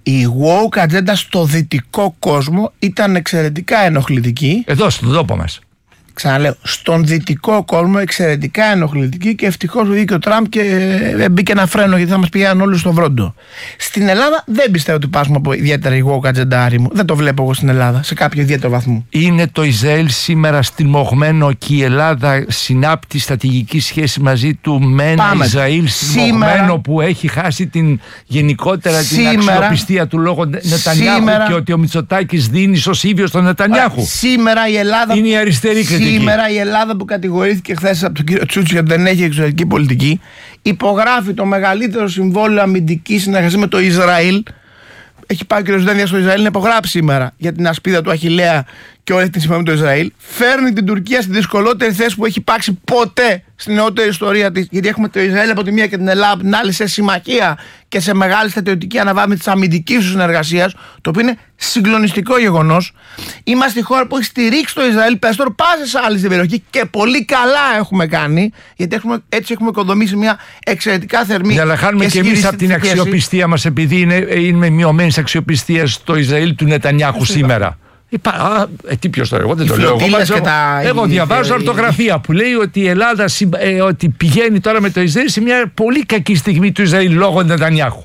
Η woke ατζέντα στο δυτικό κόσμο ήταν εξαιρετικά ενοχλητική. Εδώ στον τόπο μας. Ξαναλέω, στον δυτικό κόσμο εξαιρετικά ενοχλητική και ευτυχώς βγήκε ο Τραμπ και μπήκε ένα φρένο, γιατί θα μας πηγαίνουν όλους στον βρόντο. Στην Ελλάδα δεν πιστεύω ότι πάσουμε από ιδιαίτερα η woke ατζέντα, Άρη μου. Δεν το βλέπω εγώ στην Ελλάδα σε κάποιο ιδιαίτερο βαθμό. Είναι το Ισραήλ σήμερα στριμωγμένο και η Ελλάδα συνάπτει στρατηγική σχέση μαζί του με ένα Ισραήλ στριμωγμένο που έχει χάσει την γενικότερα την αξιοπιστία του λόγω Νετανιάχου και ότι ο Μητσοτάκης δίνει ως ίδιος τον Νετανιάχου. Σήμερα η Ελλάδα. Είναι η αριστερή κριτική. Σήμερα η Ελλάδα που κατηγορήθηκε χθες από τον κύριο Τσούτσο γιατί δεν έχει εξωτερική πολιτική, υπογράφει το μεγαλύτερο συμβόλαιο αμυντικής συνεργασίας με το Ισραήλ. Έχει πάει ο κύριος Δένδιας στο Ισραήλ να υπογράψει σήμερα για την ασπίδα του Αχιλλέα και όλη την συμφωνία με το Ισραήλ. Φέρνει την Τουρκία στη δυσκολότερη θέση που έχει υπάρξει ποτέ στην νεότερη ιστορία της. Γιατί έχουμε το Ισραήλ από τη μία και την Ελλάδα από την άλλη σε συμμαχία και σε μεγάλη στρατιωτική αναβάθμιση της αμυντικής του συνεργασίας, το οποίο είναι συγκλονιστικό γεγονός. Είμαστε η χώρα που έχει στηρίξει το Ισραήλ περισσότερο πάσες άλλες στην περιοχή και πολύ καλά έχουμε κάνει, γιατί έτσι έχουμε οικοδομήσει μια εξαιρετικά θερμή. Ναι, αλλά χάνουμε και εμείς από την αξιοπιστία μας, επειδή είναι μειωμένη αξιοπιστία στο Ισραήλ του Νετανιάχου σήμερα. Τι ποιος τώρα, εγώ δεν το λέω. Εγώ διαβάζω ορθογραφία που λέει ότι η Ελλάδα ότι πηγαίνει τώρα με το Ισραήλ σε μια πολύ κακή στιγμή του Ισραήλ λόγω Νετανιάχου.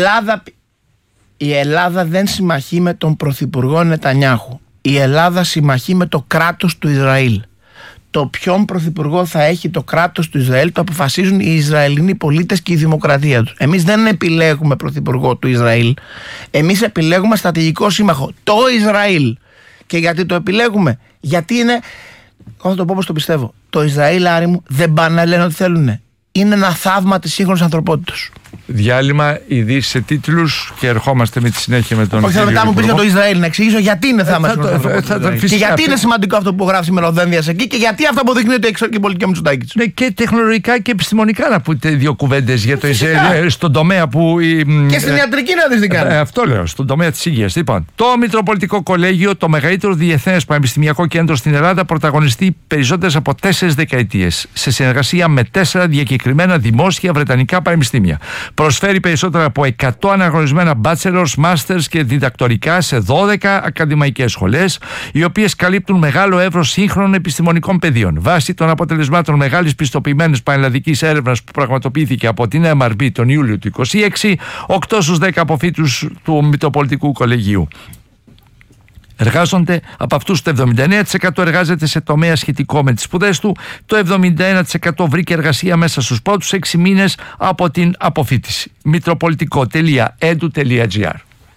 Η Ελλάδα δεν συμμαχεί με τον πρωθυπουργό Νετανιάχου. Η Ελλάδα συμμαχεί με το κράτος του Ισραήλ. Το ποιον πρωθυπουργό θα έχει το κράτος του Ισραήλ το αποφασίζουν οι Ισραηλινοί πολίτες και η δημοκρατία τους. Εμείς δεν επιλέγουμε πρωθυπουργό του Ισραήλ. Εμείς επιλέγουμε στρατηγικό σύμμαχο, το Ισραήλ. Και γιατί το επιλέγουμε? Γιατί είναι, εγώ θα το πω όπως το πιστεύω, το Ισραήλ, Άρη μου, δεν πάνε να λένε ότι θέλουν. Είναι ένα θαύμα της σύγχρονης ανθρωπότητας. Διάλειμμα, ειδήσεις σε τίτλους και ερχόμαστε με τη συνέχεια με τον κύριο. Όχι, θα μετά μου πεις για το Ισραήλ, να εξηγήσω γιατί είναι θαύμα της σύγχρονης ανθρωπότητας. Και γιατί είναι σημαντικό αυτό που γράφει σήμερα ο Δένδιας εκεί και γιατί αυτό αποδεικνύει ότι η εξωτερική πολιτική Μητσοτάκης. Ναι, και τεχνολογικά και επιστημονικά να πούτε δύο κουβέντες για το Ισραήλ στον τομέα που. Και στην ιατρική να δεις τι κάνει. Αυτό λέω, στον τομέα της υγείας. Λοιπόν, το Μητροπολιτικό Κολέγιο, το μεγαλύτερο διεθνές πανεπιστημιακό κέντρο στην Ελλάδα, πρωταγωνιστεί περισσότερες από 4 δεκαετίες σε συνεργασία με 4 διακεκριμένα δημόσια βρετανικά πανεπιστήμια. Προσφέρει περισσότερα από 100 αναγνωρισμένα bachelors, masters και διδακτορικά σε 12 ακαδημαϊκές σχολές, οι οποίες καλύπτουν μεγάλο εύρος σύγχρονων επιστημονικών πεδίων. Βάσει των αποτελεσμάτων μεγάλης πιστοποιημένης πανελλαδικής έρευνας που πραγματοποιήθηκε από την MRB τον Ιούλιο του 2026, 8 στους 10 αποφύτους του Μητροπολιτικού Κολεγίου εργάζονται. Από αυτούς το 79% εργάζεται σε τομέα σχετικό με τις σπουδές του, το 71% βρήκε εργασία μέσα στους πρώτους 6 μήνες από την αποφύτιση. Μητροπολιτικό.edu.gr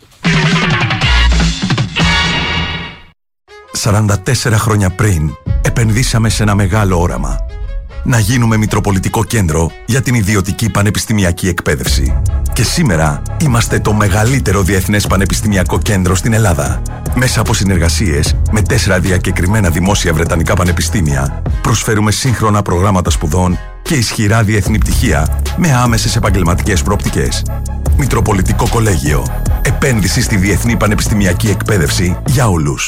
44 χρόνια πριν επενδύσαμε σε ένα μεγάλο όραμα. Να γίνουμε Μητροπολιτικό Κέντρο για την ιδιωτική πανεπιστημιακή εκπαίδευση. Και σήμερα είμαστε το μεγαλύτερο διεθνές πανεπιστημιακό κέντρο στην Ελλάδα. Μέσα από συνεργασίες με 4 διακεκριμένα δημόσια βρετανικά πανεπιστήμια, προσφέρουμε σύγχρονα προγράμματα σπουδών και ισχυρά διεθνή πτυχία με άμεσες επαγγελματικές προοπτικές. Μητροπολιτικό Κολέγιο. Επένδυση στη διεθνή πανεπιστημιακή εκπαίδευση για όλους.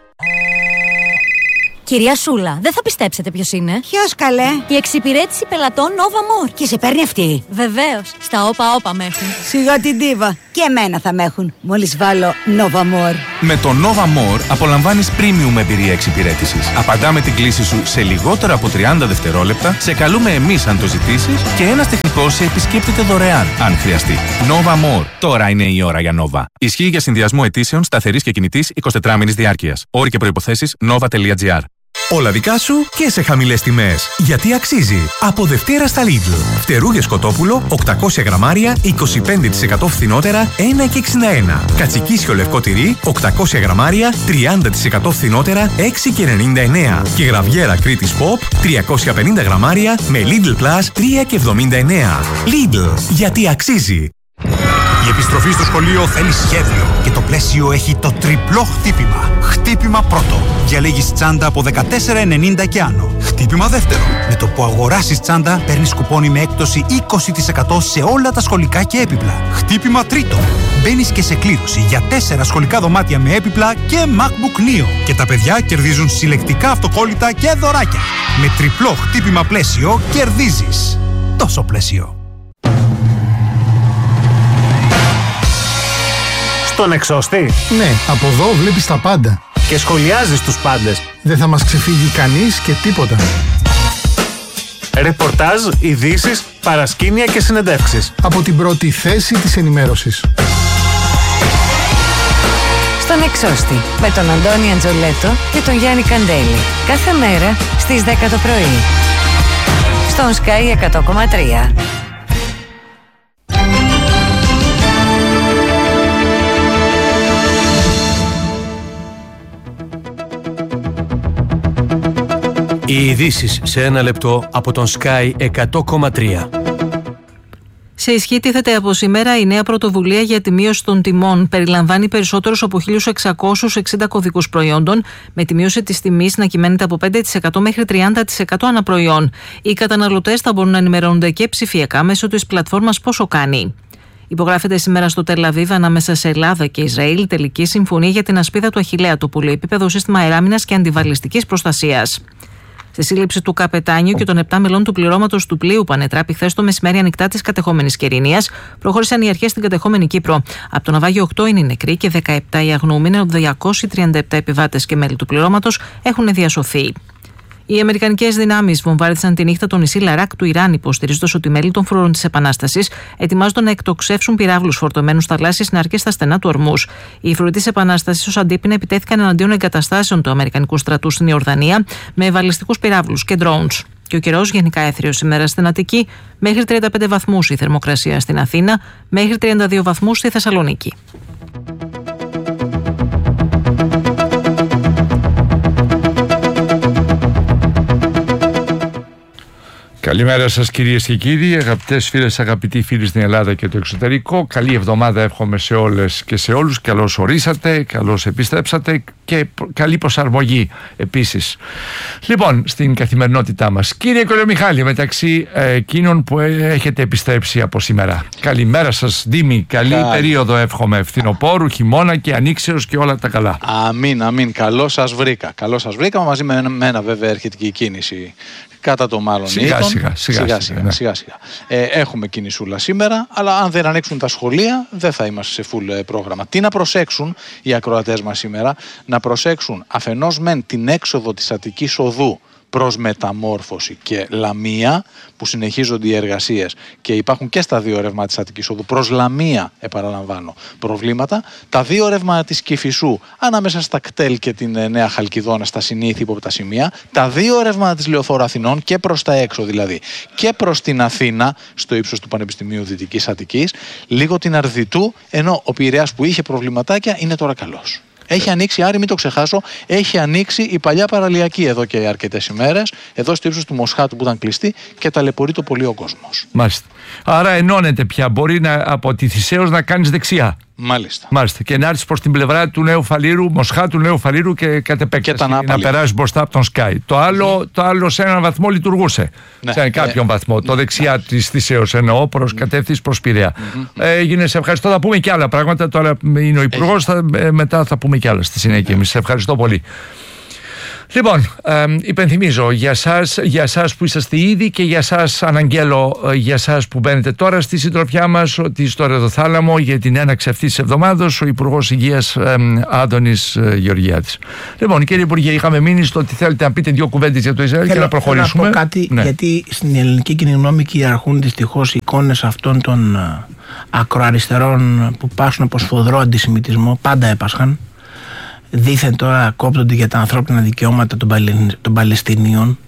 Κυρία Σούλα, δεν θα πιστέψετε ποιος είναι. Ποιος, καλέ? Η εξυπηρέτηση πελατών Nova More. Και σε παίρνει αυτή? Βεβαίως. Στα όπα με έχουν. Σιγά την τίβα. Και εμένα θα με έχουν. Μόλις βάλω Nova More. Με το Nova More απολαμβάνεις premium εμπειρία εξυπηρέτησης. Απαντάμε την κλήση σου σε λιγότερο από 30 δευτερόλεπτα, σε καλούμε εμείς αν το ζητήσεις και ένας τεχνικός σε επισκέπτεται δωρεάν, αν χρειαστεί. Nova More. Τώρα είναι η ώρα για Nova. Ισχύει για συνδυασμό αιτήσεων σταθερής και κινητής 24μηνης διάρκειας. Όροι και προϋποθέσεις nova.gr. Όλα δικά σου και σε χαμηλές τιμές. Γιατί αξίζει. Από Δευτέρα στα Lidl. Φτερούγες κοτόπουλο 800 γραμμάρια 25% φθηνότερα 1,61. Κατσικίσιο λευκό τυρί 800 γραμμάρια 30% φθηνότερα 6,99. Και γραβιέρα Κρήτης Pop 350 γραμμάρια με Lidl Plus 3,79. Lidl. Γιατί αξίζει. Η επιστροφή στο σχολείο θέλει σχέδιο και το πλαίσιο έχει το τριπλό χτύπημα. Χτύπημα πρώτο. Διαλέγεις τσάντα από 14,90 και άνω. Χτύπημα δεύτερο. Με το που αγοράσεις τσάντα παίρνεις κουπόνι με έκπτωση 20% σε όλα τα σχολικά και έπιπλα. Χτύπημα τρίτο. Μπαίνεις και σε κλήρωση για 4 σχολικά δωμάτια με έπιπλα και MacBook Neo. Και τα παιδιά κερδίζουν συλλεκτικά αυτοκόλλητα και δωράκια. Με τριπλό χτύπημα πλαίσιο κερδίζεις. Τόσο πλαίσιο. τον εξώστη. Ναι, από εδώ βλέπεις τα πάντα. Και σχολιάζεις τους πάντες. Δεν θα μας ξεφύγει κανείς και τίποτα. Ρεπορτάζ, ειδήσεις, παρασκήνια και συνεντεύξεις. Από την πρώτη θέση της ενημέρωσης. Στον Εξώστη, με τον Αντώνη Αντζολέτο και τον Γιάννη Καντέλη. Κάθε μέρα στις 10 το πρωί. Στον Sky 100,3. Οι ειδήσεις σε ένα λεπτό από τον Sky 100,3. Σε ισχύ τίθεται από σήμερα η νέα πρωτοβουλία για τη μείωση των τιμών. Περιλαμβάνει περισσότερους από 1.660 κωδικούς προϊόντων, με τη μείωση της τιμής να κυμαίνεται από 5% μέχρι 30% ανά προϊόν. Οι καταναλωτές θα μπορούν να ενημερώνονται και ψηφιακά μέσω της πλατφόρμας Πόσο κάνει. Υπογράφεται σήμερα στο Τελ Αβίβ ανάμεσα σε Ελλάδα και Ισραήλ τελική συμφωνία για την ασπίδα του Αχιλλέα, το πολυεπίπεδο σύστημα αεράμινας και αντιβαλιστικής προστασίας. Στη σύλληψη του καπετάνιου και των 7 μελών του πληρώματος του πλοίου που ανετράπη χθες το μεσημέρι ανοιχτά της κατεχόμενης Κερηνίας, προχώρησαν οι αρχές στην κατεχόμενη Κύπρο. Από το ναυάγιο 8 είναι οι νεκροί και 17 οι αγνοούμενοι, ενώ 237 επιβάτες και μέλη του πληρώματος έχουν διασωθεί. Οι αμερικανικές δυνάμεις βομβάρδισαν τη νύχτα το νησί Λαράκ του Ιράν, υποστηρίζοντας ότι μέλη των φρουρών της Επανάστασης ετοιμάζονται να εκτοξεύσουν πυράβλους φορτωμένους θαλάσσιες ναρκές στα στενά του Ορμούς. Οι φρουροί της Επανάστασης ως αντίπεινα επιτέθηκαν εναντίον εγκαταστάσεων του Αμερικανικού στρατού στην Ιορδανία με βαλιστικούς πυράβλους και drones. Και ο καιρός γενικά έθριος σήμερα στην Αττική, μέχρι 35 βαθμούς η θερμοκρασία στην Αθήνα, μέχρι 32 βαθμούς στη Θεσσαλονίκη. Καλημέρα σας κυρίες και κύριοι, αγαπητές φίλες, αγαπητοί φίλοι στην Ελλάδα και το εξωτερικό. Καλή εβδομάδα εύχομαι σε όλες και σε όλους. Καλώς ορίσατε, καλώς επιστρέψατε και καλή προσαρμογή επίσης. Λοιπόν, στην καθημερινότητά μας. Κύριε Κολομιχάλη, μεταξύ εκείνων που έχετε επιστρέψει από σήμερα. Καλημέρα σας Δήμη, καλή περίοδο εύχομαι, φθινοπόρου, χειμώνα και ανοίξεως και όλα τα καλά. Αμήν, αμήν, καλώς σας βρήκα. Καλώς σας βρήκα, μαζί με μένα βέβαια έρχεται και η κίνηση. Κατά το μάλλον σιγά-σιγά. Έχουμε κινησούλα σήμερα, αλλά αν δεν ανοίξουν τα σχολεία δεν θα είμαστε σε full πρόγραμμα. Τι να προσέξουν οι ακροατές μας σήμερα? Να προσέξουν αφενός μεν την έξοδο της Αττικής Οδού προς Μεταμόρφωση και Λαμία, που συνεχίζονται οι εργασίες και υπάρχουν και στα δύο ρεύματα της Αττικής Οδού προς Λαμία, επαναλαμβάνω, προβλήματα. Τα δύο ρεύματα της Κηφισού ανάμεσα στα κτέλ και την Νέα Χαλκιδόνα, στα συνήθη ύποπτα σημεία. Τα δύο ρεύματα της Λεωφόρου Αθηνών και προς τα έξω δηλαδή, και προς την Αθήνα, στο ύψος του Πανεπιστημίου Δυτικής Αττικής, λίγο την Αρδιτού, ενώ ο Πειραιάς που είχε προβληματάκια είναι τώρα καλός. Έχει ανοίξει, Άρη, μην το ξεχάσω, έχει ανοίξει η παλιά παραλιακή εδώ και αρκετές ημέρες, εδώ στο ύψος του Μοσχάτου που ήταν κλειστή και ταλαιπωρεί το πολύ ο κόσμος. Μάλιστα. Άρα ενώνεται πια, μπορεί από τη Θησέως να κάνεις δεξιά. Μάλιστα. Και να έρθεις προς την πλευρά του Νέου Φαλήρου, Μοσχάτου Νέου Φαλήρου και κατ' επέκταση να περάσεις μπροστά από τον Sky. Το άλλο σε έναν βαθμό λειτουργούσε. Σε κάποιον βαθμό. Το δεξιά της Θησέως εννοώ, προς κατεύθυνση προς Πειραιά. Έγινε, σε ευχαριστώ. Θα πούμε και άλλα πράγματα. Τώρα είναι ο Υπουργός, μετά θα πούμε και άλλα στη συνέχεια. Εμείς σε ευχαριστώ πολύ. Λοιπόν, υπενθυμίζω για εσάς που είσαστε ήδη και για εσάς αναγγέλω για εσάς που μπαίνετε τώρα στη συντροφιά μας ότι στο Ρεδοθάλαμο για την έναξη αυτής της εβδομάδας ο Υπουργός Υγείας Άδωνης Γεωργιάδης. Λοιπόν, κύριε Υπουργέ, είχαμε μείνει στο ότι θέλετε να πείτε δύο κουβέντες για το Ισραήλ και να προχωρήσουμε. Να πω κάτι, γιατί στην ελληνική κοινή γνώμη κυριαρχούν δυστυχώς εικόνες αυτών των ακροαριστερών που πάσουν από σφοδρό αντισημιτισμό, πάντα έπασχαν. Δήθεν τώρα κόπτονται για τα ανθρώπινα δικαιώματα των Παλαιστινίων.